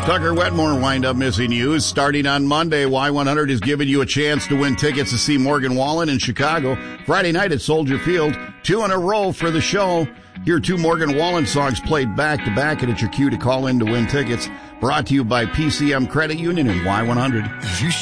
Tucker Wetmore wind up missing you. Starting on Monday, Y100 is giving you a chance to win tickets to see Morgan Wallen in Chicago. Friday night at Soldier Field. 2 in a row for the show. Hear 2 Morgan Wallen songs played back to back, and it's your cue to call in to win tickets. Brought to you by PCM Credit Union and Y100.